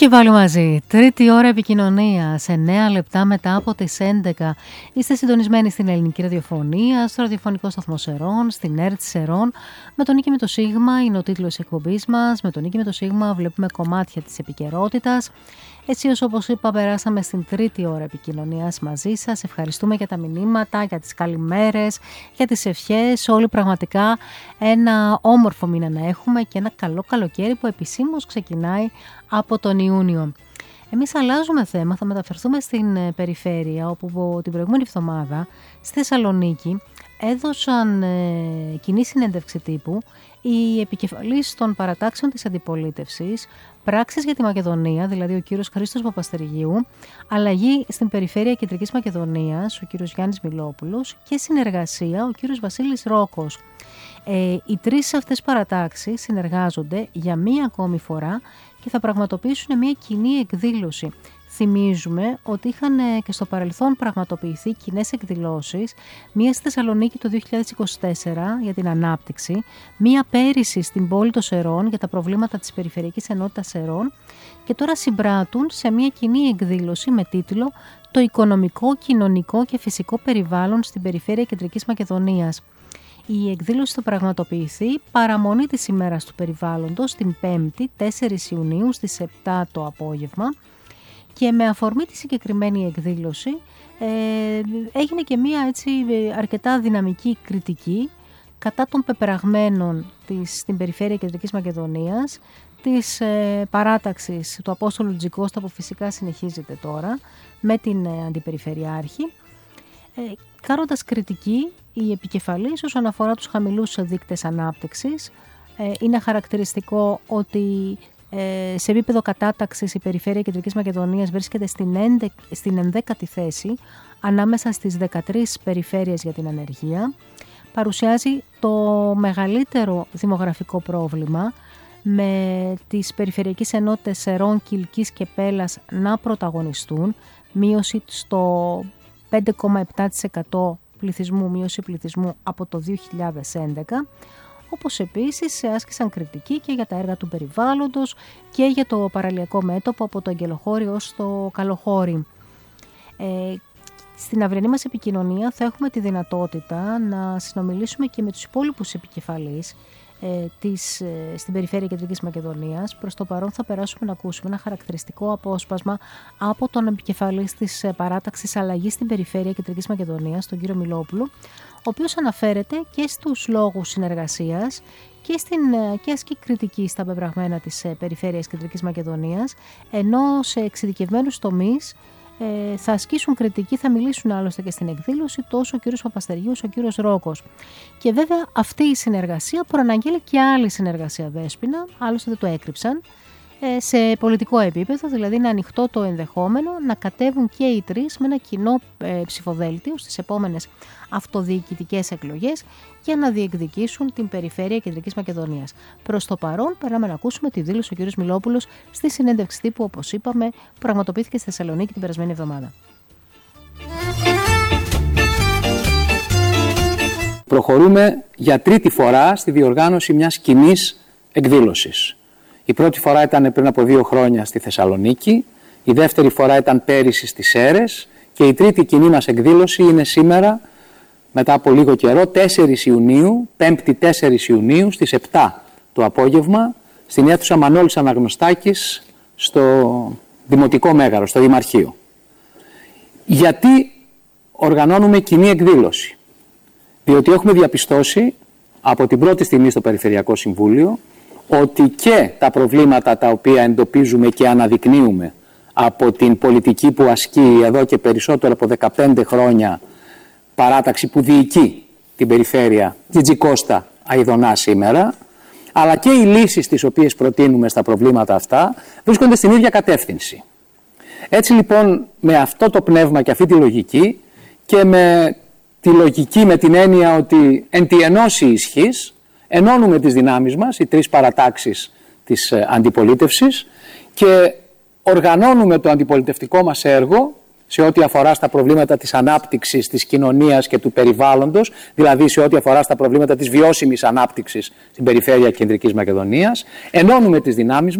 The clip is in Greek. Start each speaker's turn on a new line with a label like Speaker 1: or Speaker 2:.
Speaker 1: Και πάλι μαζί, τρίτη ώρα επικοινωνία, σε 9 λεπτά μετά από τις 11. Είστε συντονισμένοι στην ελληνική ραδιοφωνία, στο ραδιοφωνικό σταθμό Σερών, στην ΕΡΤ Σερών. Με τον Νίκη με το Σίγμα είναι ο τίτλος της εκπομπής μας. Με τον Νίκη με το Σίγμα βλέπουμε κομμάτια της επικαιρότητας. Έτσι, όπως είπα, περάσαμε στην τρίτη ώρα επικοινωνίας μαζί σας. Ευχαριστούμε για τα μηνύματα, για τις καλημέρες, για τις ευχές. Όλοι πραγματικά ένα όμορφο μήνα να έχουμε και ένα καλό καλοκαίρι που επισήμως ξεκινάει από τον Ιούνιο. Εμείς αλλάζουμε θέμα, θα μεταφερθούμε στην περιφέρεια, όπου την προηγούμενη εβδομάδα στη Θεσσαλονίκη έδωσαν κοινή συνέντευξη τύπου οι επικεφαλής των παρατάξεων της αντιπολίτευσης, Πράξεις για τη Μακεδονία, δηλαδή ο κύριος Χρήστος Παπαστεριγίου, αλλαγή στην περιφέρεια Κεντρικής Μακεδονίας, ο κύριος Γιάννης Μιλόπουλος, και συνεργασία, ο κύριος Βασίλης Ρόκος. Οι τρεις αυτές παρατάξεις συνεργάζονται για μία ακόμη φορά και θα πραγματοποιήσουν μια κοινή εκδήλωση. Θυμίζουμε ότι είχαν και στο παρελθόν πραγματοποιηθεί κοινές εκδηλώσεις, μία στη Θεσσαλονίκη το 2024 για την ανάπτυξη, μία πέρυσι στην πόλη των Σερών για τα προβλήματα της Περιφερειακής Ενότητας Σερών και τώρα συμπράττουν σε μία κοινή εκδήλωση με τίτλο «Το οικονομικό, κοινωνικό και φυσικό περιβάλλον στην περιφέρεια Κεντρικής Μακεδονίας». Η εκδήλωση θα πραγματοποιηθεί παραμονή της ημέρας του περιβάλλοντος την 5η 4 Ιουνίου στις 7 το απόγευμα. Και με αφορμή τη συγκεκριμένη εκδήλωση έγινε και μία έτσι αρκετά δυναμική κριτική κατά των πεπραγμένων στην περιφέρεια Κεντρικής Μακεδονίας, της παράταξης του Απόστολου Τζικώστα που φυσικά συνεχίζεται τώρα με την Αντιπεριφερειάρχη, κάνοντας κριτική οι επικεφαλής όσον αφορά τους χαμηλούς δείκτες ανάπτυξης. Είναι χαρακτηριστικό ότι σε επίπεδο κατάταξης η περιφέρεια Κεντρικής Μακεδονίας βρίσκεται στην 11η θέση ανάμεσα στις 13 περιφέρειες για την ανεργία. Παρουσιάζει το μεγαλύτερο δημογραφικό πρόβλημα, με τις περιφερειακές ενότητες Σερών, Κιλκής και Πέλας να πρωταγωνιστούν, μείωση στο 5,7% μείωση πληθυσμού από το 2011, όπως επίσης άσκησαν κριτική και για τα έργα του περιβάλλοντος και για το παραλιακό μέτωπο από το Αγγελοχώρι ως το Καλοχώρι. Στην αυριανή μας επικοινωνία θα έχουμε τη δυνατότητα να συνομιλήσουμε και με τους υπόλοιπους επικεφαλείς στην περιφέρεια Κεντρικής Μακεδονίας. Προς το παρόν θα περάσουμε να ακούσουμε ένα χαρακτηριστικό απόσπασμα από τον επικεφαλής της παράταξης αλλαγής στην περιφέρεια Κεντρικής Μακεδονίας, τον κύριο Μιλόπουλο, ο οποίος αναφέρεται και στους λόγους συνεργασίας και ασκεί κριτική στα πεπραγμένα της περιφέρειας Κεντρικής Μακεδονίας, ενώ σε εξειδικευμένους τομείς θα ασκήσουν κριτική, θα μιλήσουν άλλωστε και στην εκδήλωση τόσο ο κύριος Παπαστεριού όσο ο κύριος Ρόκος. Και βέβαια αυτή η συνεργασία προαναγγέλει και άλλη συνεργασία, Δέσποινα, άλλωστε δεν το έκρυψαν, σε πολιτικό επίπεδο, δηλαδή είναι ανοιχτό το ενδεχόμενο να κατέβουν και οι τρεις με ένα κοινό ψηφοδέλτιο στις επόμενες αυτοδιοικητικές εκλογές για να διεκδικήσουν την περιφέρεια Κεντρικής Μακεδονίας. Προς το παρόν, περνάμε να ακούσουμε τη δήλωση ο κ. Μιλόπουλος στη συνέντευξη τύπου, όπως είπαμε, πραγματοποιήθηκε στη Θεσσαλονίκη την περασμένη εβδομάδα.
Speaker 2: Προχωρούμε για τρίτη φορά στη διοργάνωση μιας κοινής εκδήλωσης. Η πρώτη φορά ήταν πριν από 2 χρόνια στη Θεσσαλονίκη, η δεύτερη φορά ήταν πέρυσι στις Σέρρες και η τρίτη κοινή μας εκδήλωση είναι σήμερα, μετά από λίγο καιρό, 4 Ιουνίου, 5η 4 Ιουνίου στις 7 το απόγευμα, στην αίθουσα Μανώλης Αναγνωστάκης στο Δημοτικό Μέγαρο, στο Δημαρχείο. Γιατί οργανώνουμε κοινή εκδήλωση? Διότι έχουμε διαπιστώσει από την πρώτη στιγμή στο Περιφερειακό Συμβούλιο ότι και τα προβλήματα τα οποία εντοπίζουμε και αναδεικνύουμε από την πολιτική που ασκεί εδώ και περισσότερο από 15 χρόνια παράταξη που διοικεί την περιφέρεια Τζιτζικώστα Αηδονά σήμερα, αλλά και οι λύσεις τις οποίες προτείνουμε στα προβλήματα αυτά βρίσκονται στην ίδια κατεύθυνση. Έτσι λοιπόν, με αυτό το πνεύμα και αυτή τη λογική και με τη λογική με την έννοια ότι εν τη ενώση ισχύς, ενώνουμε τις δυνάμεις μας, οι τρεις παρατάξεις της αντιπολίτευσης, και οργανώνουμε το αντιπολιτευτικό μας έργο σε ό,τι αφορά στα προβλήματα της ανάπτυξης, της κοινωνίας και του περιβάλλοντος, δηλαδή σε ό,τι αφορά στα προβλήματα της βιώσιμης ανάπτυξης στην περιφέρεια Κεντρικής Μακεδονίας. Ενώνουμε τις δυνάμεις